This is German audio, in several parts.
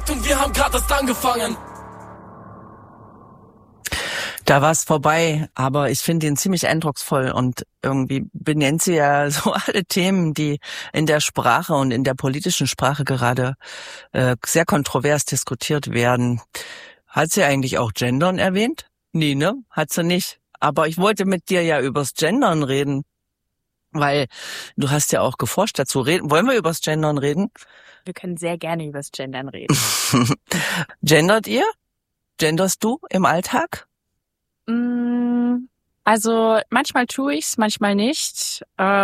Achtung, wir haben gerade erst angefangen. Da war es vorbei, aber ich finde ihn ziemlich eindrucksvoll und irgendwie benennt sie ja so alle Themen, die in der Sprache und in der politischen Sprache gerade sehr kontrovers diskutiert werden. Hat sie eigentlich auch Gendern erwähnt? Nee, ne? Hat sie nicht. Aber ich wollte mit dir ja übers Gendern reden, weil du hast ja auch geforscht dazu. Wollen wir übers Gendern reden? Wir können sehr gerne übers Gendern reden. Gendert ihr? Genderst du im Alltag? Also manchmal tue ich's, manchmal nicht.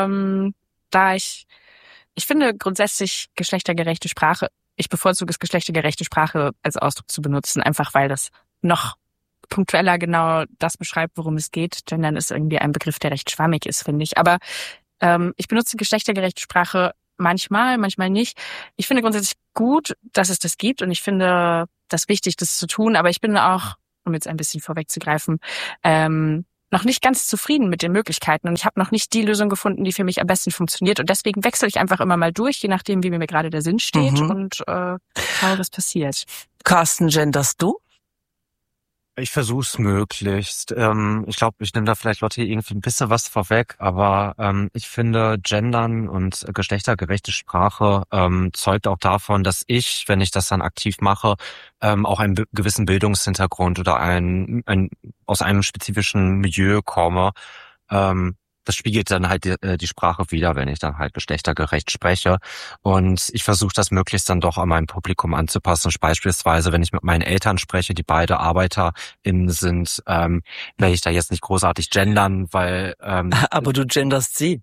Ich finde grundsätzlich geschlechtergerechte Sprache, ich bevorzuge es, geschlechtergerechte Sprache als Ausdruck zu benutzen, einfach weil das noch punktueller genau das beschreibt, worum es geht. Gendern ist irgendwie ein Begriff, der recht schwammig ist, finde ich. Aber ich benutze geschlechtergerechte Sprache manchmal nicht. Ich finde grundsätzlich gut, dass es das gibt und ich finde das wichtig, das zu tun. Aber ich bin auch, um jetzt ein bisschen vorwegzugreifen, noch nicht ganz zufrieden mit den Möglichkeiten und ich habe noch nicht die Lösung gefunden, die für mich am besten funktioniert und deswegen wechsle ich einfach immer mal durch, je nachdem, wie mir gerade der Sinn steht und schaue, was passiert. Carsten, genderst du? Ich versuch's möglichst. Ich glaube, ich nehme da vielleicht Lotte irgendwie ein bisschen was vorweg, aber ich finde, Gendern und geschlechtergerechte Sprache zeugt auch davon, dass ich, wenn ich das dann aktiv mache, auch einen gewissen Bildungshintergrund oder aus einem spezifischen Milieu komme. Das spiegelt dann halt die Sprache wider, wenn ich dann halt geschlechtergerecht spreche. Und ich versuche das möglichst dann doch an mein Publikum anzupassen. Beispielsweise, wenn ich mit meinen Eltern spreche, die beide ArbeiterInnen sind, werde ich da jetzt nicht großartig gendern, weil... Aber du genderst sie.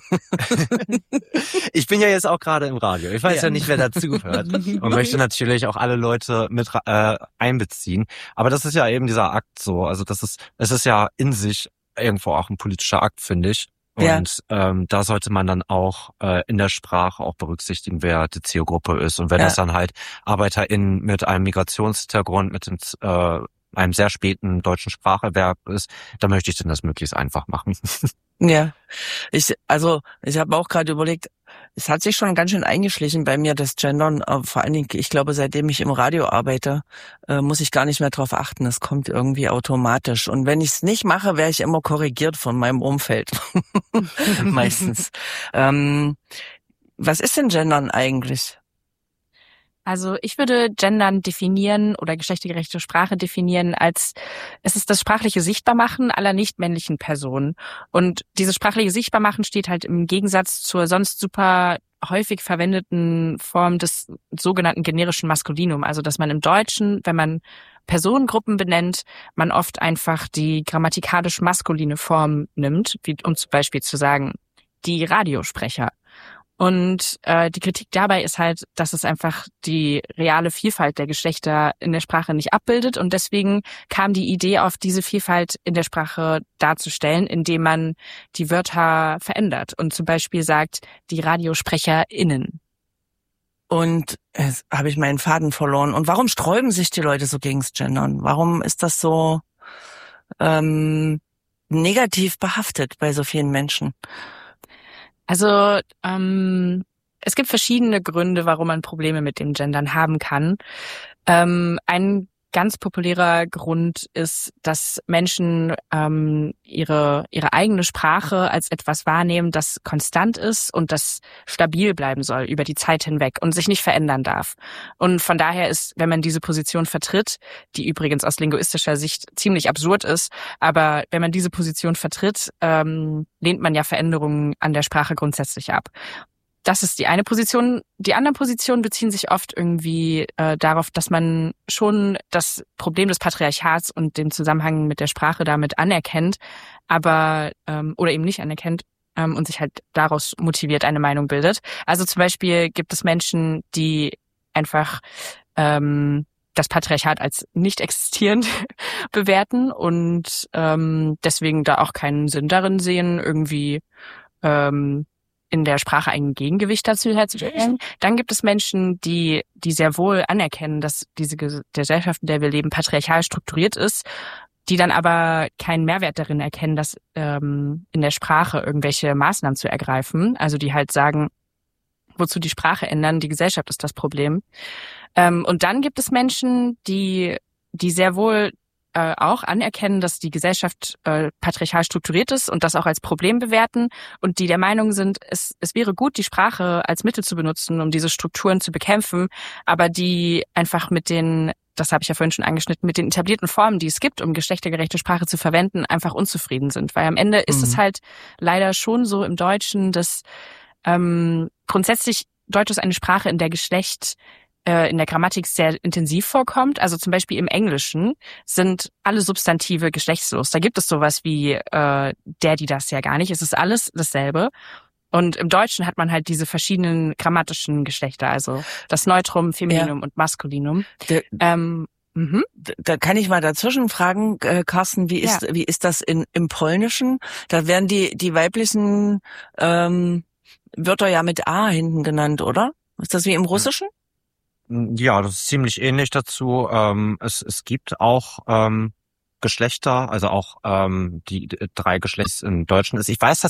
Ich bin ja jetzt auch gerade im Radio. Ich weiß ja nicht, wer dazuhört. Und möchte natürlich auch alle Leute mit einbeziehen. Aber das ist ja eben dieser Akt so. Also es ist ja in sich irgendwo auch ein politischer Akt, finde ich. Und da sollte man dann auch in der Sprache auch berücksichtigen, wer die Zielgruppe ist. Und wenn das dann halt ArbeiterInnen mit einem Migrationshintergrund, mit einem sehr späten deutschen Spracherwerb ist, dann möchte ich denn das möglichst einfach machen. Ja, ich habe auch gerade überlegt, es hat sich schon ganz schön eingeschlichen bei mir, das Gendern, vor allen Dingen, ich glaube, seitdem ich im Radio arbeite, muss ich gar nicht mehr drauf achten, es kommt irgendwie automatisch. Und wenn ich es nicht mache, werde ich immer korrigiert von meinem Umfeld, meistens. Was ist denn Gendern eigentlich? Also ich würde Gendern definieren oder geschlechtergerechte Sprache definieren als, es ist das sprachliche Sichtbarmachen aller nicht-männlichen Personen. Und dieses sprachliche Sichtbarmachen steht halt im Gegensatz zur sonst super häufig verwendeten Form des sogenannten generischen Maskulinum. Also dass man im Deutschen, wenn man Personengruppen benennt, man oft einfach die grammatikalisch maskuline Form nimmt, wie um zum Beispiel zu sagen, die Radiosprecher. Und die Kritik dabei ist halt, dass es einfach die reale Vielfalt der Geschlechter in der Sprache nicht abbildet. Und deswegen kam die Idee auf, diese Vielfalt in der Sprache darzustellen, indem man die Wörter verändert und zum Beispiel sagt, die RadiosprecherInnen. Und jetzt habe ich meinen Faden verloren. Und warum sträuben sich die Leute so gegens Gendern? Warum ist das so negativ behaftet bei so vielen Menschen? Also es gibt verschiedene Gründe, warum man Probleme mit dem Gendern haben kann. Ein ganz populärer Grund ist, dass Menschen ihre eigene Sprache als etwas wahrnehmen, das konstant ist und das stabil bleiben soll über die Zeit hinweg und sich nicht verändern darf. Und von daher ist, wenn man diese Position vertritt, die übrigens aus linguistischer Sicht ziemlich absurd ist, aber wenn man diese Position vertritt, lehnt man ja Veränderungen an der Sprache grundsätzlich ab. Das ist die eine Position. Die anderen Positionen beziehen sich oft irgendwie darauf, dass man schon das Problem des Patriarchats und den Zusammenhang mit der Sprache damit anerkennt, aber oder eben nicht anerkennt und sich halt daraus motiviert eine Meinung bildet. Also zum Beispiel gibt es Menschen, die einfach das Patriarchat als nicht existierend bewerten und deswegen da auch keinen Sinn darin sehen, irgendwie in der Sprache ein Gegengewicht dazu herzustellen. Dann gibt es Menschen, die sehr wohl anerkennen, dass diese Gesellschaft, in der wir leben, patriarchal strukturiert ist, die dann aber keinen Mehrwert darin erkennen, dass in der Sprache irgendwelche Maßnahmen zu ergreifen. Also die halt sagen, wozu die Sprache ändern? Die Gesellschaft ist das Problem. Und dann gibt es Menschen, die sehr wohl auch anerkennen, dass die Gesellschaft patriarchal strukturiert ist und das auch als Problem bewerten und die der Meinung sind, es wäre gut, die Sprache als Mittel zu benutzen, um diese Strukturen zu bekämpfen, aber die einfach mit den, das habe ich ja vorhin schon angeschnitten, mit den etablierten Formen, die es gibt, um geschlechtergerechte Sprache zu verwenden, einfach unzufrieden sind. Weil am Ende ist es halt leider schon so im Deutschen, dass grundsätzlich Deutsch ist eine Sprache, in der Geschlecht in der Grammatik sehr intensiv vorkommt. Also zum Beispiel im Englischen sind alle Substantive geschlechtslos. Da gibt es sowas wie der, die, das ja gar nicht. Es ist alles dasselbe. Und im Deutschen hat man halt diese verschiedenen grammatischen Geschlechter, also das Neutrum, Femininum und Maskulinum. Da kann ich mal dazwischen fragen, Carsten, wie ist das im Polnischen? Da werden die weiblichen Wörter ja mit A hinten genannt, oder? Ist das wie im Russischen? Ja, das ist ziemlich ähnlich dazu. Es gibt auch Geschlechter, also auch die 3 Geschlechts im Deutschen. Ich weiß